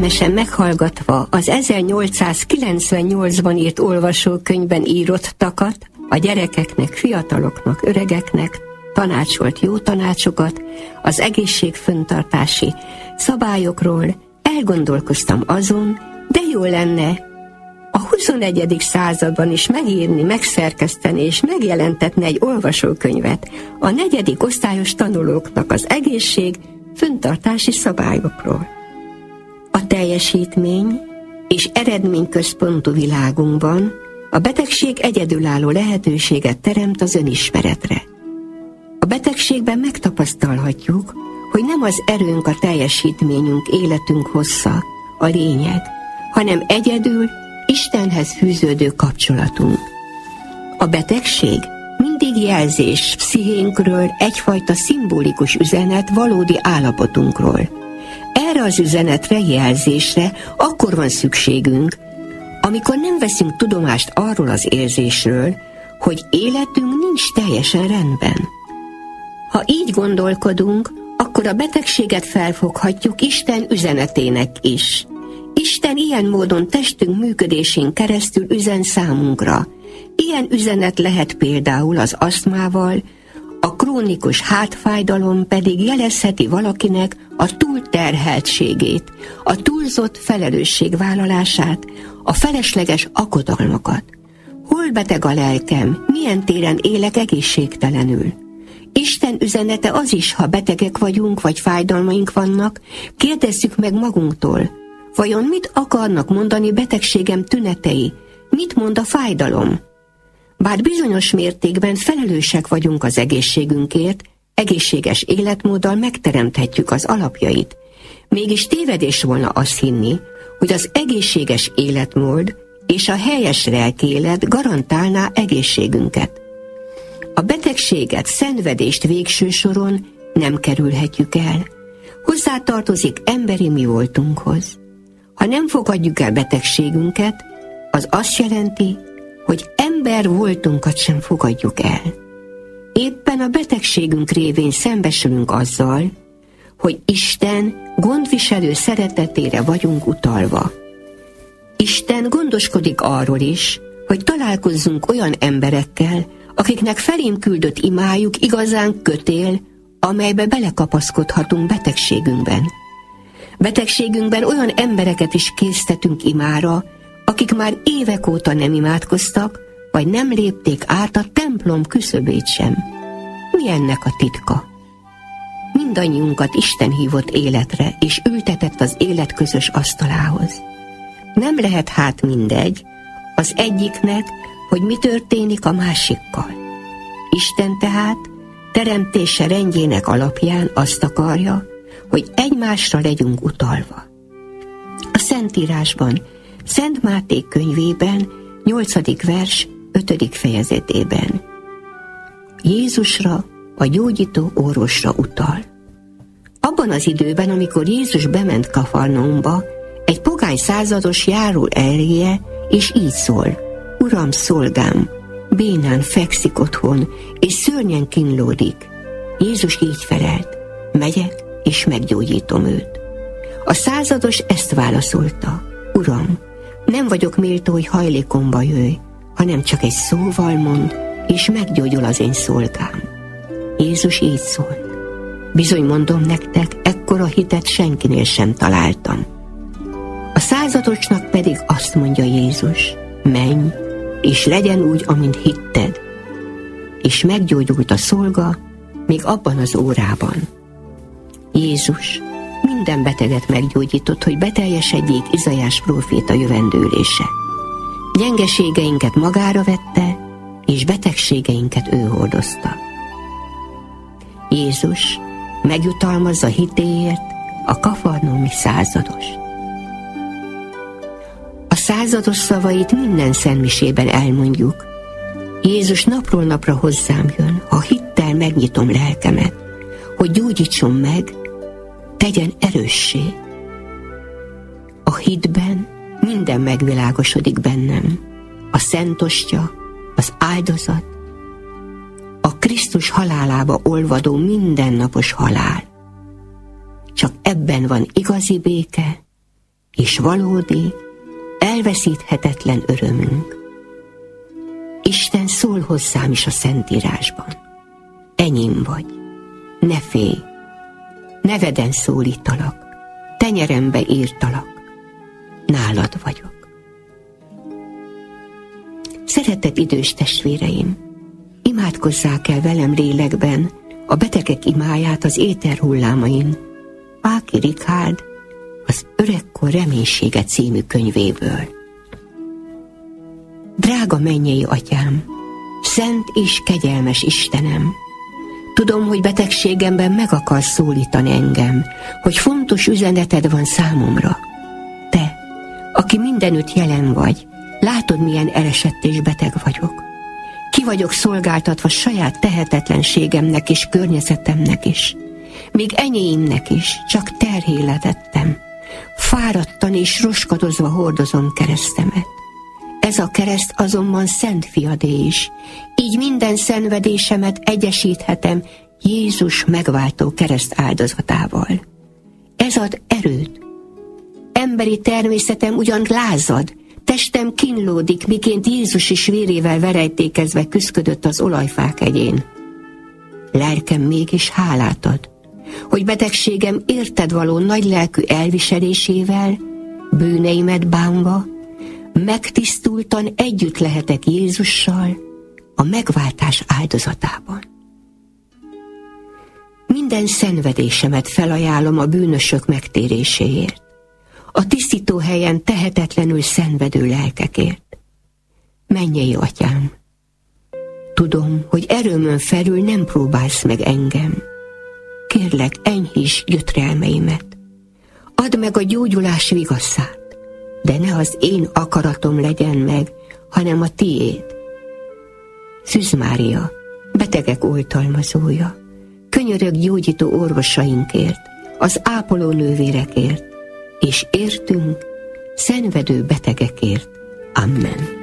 figyelmesen meghallgatva az 1898-ban írt olvasókönyvben írottakat, a gyerekeknek, fiataloknak, öregeknek tanácsolt jó tanácsokat, az egészségfenntartási szabályokról, elgondolkoztam azon, de jó lenne a 21. században is megírni, megszerkeszteni és megjelentetni egy olvasókönyvet a 4. osztályos tanulóknak az egészség fenntartási szabályokról. A teljesítmény és eredményközpontú világunkban a betegség egyedülálló lehetőséget teremt az önismeretre. A betegségben megtapasztalhatjuk, hogy nem az erőnk, a teljesítményünk, életünk hossza a lényeg, hanem egyedül Istenhez fűződő kapcsolatunk. A betegség mindig jelzés pszichénkről, egyfajta szimbolikus üzenet valódi állapotunkról. Erre az üzenetre, jelzésre akkor van szükségünk, amikor nem veszünk tudomást arról az érzésről, hogy életünk nincs teljesen rendben. Ha így gondolkodunk, akkor a betegséget felfoghatjuk Isten üzenetének is. Isten ilyen módon testünk működésén keresztül üzen számunkra. Ilyen üzenet lehet például az asztmával, a krónikus hátfájdalom pedig jelezheti valakinek a túlterheltségét, a túlzott felelősségvállalását, a felesleges aggodalmakat. Hol beteg a lelkem, milyen téren élek egészségtelenül? Isten üzenete az is, ha betegek vagyunk, vagy fájdalmaink vannak, kérdezzük meg magunktól, vajon mit akarnak mondani betegségem tünetei, mit mond a fájdalom? Bár bizonyos mértékben felelősek vagyunk az egészségünkért, egészséges életmóddal megteremthetjük az alapjait. Mégis tévedés volna azt hinni, hogy az egészséges életmód és a helyes lelkiélet garantálná egészségünket. A betegséget, szenvedést végső soron nem kerülhetjük el. Hozzátartozik emberi mi voltunkhoz. Ha nem fogadjuk el betegségünket, az azt jelenti, hogy ember voltunkat sem fogadjuk el. Éppen a betegségünk révén szembesülünk azzal, hogy Isten gondviselő szeretetére vagyunk utalva. Isten gondoskodik arról is, hogy találkozzunk olyan emberekkel, akiknek felém küldött imájuk igazán kötél, amelybe belekapaszkodhatunk betegségünkben. Betegségünkben olyan embereket is késztetünk imára, akik már évek óta nem imádkoztak, vagy nem lépték át a templom küszöbét sem. Mi ennek a titka? Mindannyiunkat Isten hívott életre, és ültetett az élet közös asztalához. Nem lehet hát mindegy az egyiknek, hogy mi történik a másikkal. Isten tehát teremtése rendjének alapján azt akarja, hogy egymásra legyünk utalva. A Szentírásban, Szent Máté könyvében, 8. vers, 5. fejezetében Jézusra, a gyógyító orvosra utal. Abban az időben, amikor Jézus bement Kafarnaumba, egy pogány százados járul eléje, és így szól: Uram, szolgám, bénán fekszik otthon, és szörnyen kínlódik. Jézus így felelt: megyek, és meggyógyítom őt. A százados ezt válaszolta: Uram, nem vagyok méltó, hogy hajlékomba jöjj, hanem csak egy szóval mond, és meggyógyul az én szolgám. Jézus így szólt: bizony mondom nektek, ekkora hitet senkinél sem találtam. A századosnak pedig azt mondja Jézus: menj, és legyen úgy, amint hitted. És meggyógyult a szolga még abban az órában. Jézus minden beteget meggyógyított, hogy beteljesedjék Izaiás próféta jövendőlése. Gyengeségeinket magára vette, és betegségeinket ő hordozta. Jézus megjutalmazza hitéért a kafarnaumi századost. A százados szavait minden szentmisében elmondjuk. Jézus napról napra hozzám jön, ha hittel megnyitom lelkemet, hogy gyógyítson meg, tegyen erőssé. A hitben minden megvilágosodik bennem. A szent ostya, az áldozat, a Krisztus halálába olvadó mindennapos halál. Csak ebben van igazi béke, és valódi, elveszíthetetlen örömünk. Isten szól hozzám is a Szentírásban. Enyém vagy, ne félj, neveden szólítalak, tenyerembe írtalak, nálad vagyok. Szeretett idős testvéreim, imádkozzák el velem lélekben a betegek imáját az éter hullámain, Páki Richárd az Öregkor reménysége című könyvéből. Drága mennyei Atyám, szent és kegyelmes Istenem, tudom, hogy betegségemben meg akarsz szólítani engem, hogy fontos üzeneted van számomra. Te, aki mindenütt jelen vagy, látod, milyen elesett és beteg vagyok. Ki vagyok szolgáltatva saját tehetetlenségemnek és környezetemnek is, még enyéimnek is, csak terhéletettem. Fáradtan és roskadozva hordozom keresztemet. Ez a kereszt azonban Szent Fiadé is, így minden szenvedésemet egyesíthetem Jézus megváltó kereszt áldozatával. Ez ad erőt. Emberi természetem ugyan lázad, testem kínlódik, miként Jézus is vérével verejtékezve küszködött az olajfák hegyén. Lelkem mégis hálát ad, hogy betegségem érted való nagylelkű elviselésével, bűneimet bánva, megtisztultan együtt lehetek Jézussal a megváltás áldozatában. Minden szenvedésemet felajánlom a bűnösök megtéréséért, a tisztító helyen tehetetlenül szenvedő lelkekért. Mennyei Atyám, tudom, hogy erőmön felül nem próbálsz meg engem. Kérlek, enyhíts gyötrelmeimet. Add meg a gyógyulás vigaszát, de ne az én akaratom legyen meg, hanem a tiéd. Szűz Mária, betegek oltalmazója, könyörög gyógyító orvosainkért, az ápoló nővérekért, és értünk, szenvedő betegekért. Amen.